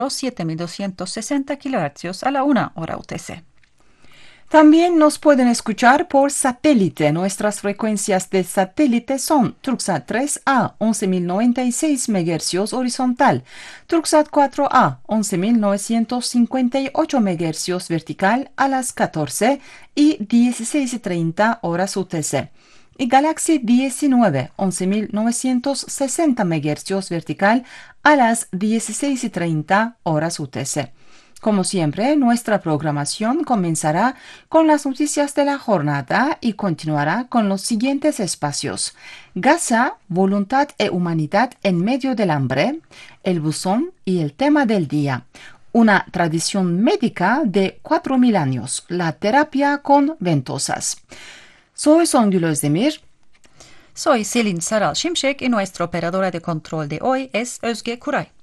7260 kHz a la 1 hora UTC. También nos pueden escuchar por satélite. Nuestras frecuencias de satélite son Turksat 3A 11.096 MHz horizontal, Turksat 4A 11.958 MHz vertical a las 14 y 16:30 horas UTC. Y Galaxy 19 11.960 MHz vertical a las 16:30 horas UTC. Como siempre, nuestra programación comenzará con las noticias de la jornada y continuará con los siguientes espacios: Gaza, voluntad e humanidad en medio del hambre, el buzón y el tema del día. Una tradición médica de 4.000 años, la terapia con ventosas. Soy Songül Özdemir. Soy Selin Saral Şimşek y nuestra operadora de control de hoy es Özge Kuray.